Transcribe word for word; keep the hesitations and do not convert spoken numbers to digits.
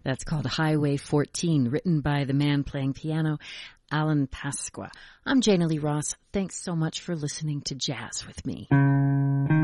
That's called Highway fourteen, written by the man playing piano, Alan Pasqua. I'm Jana Lee Ross. Thanks so much for listening to Jazz with me.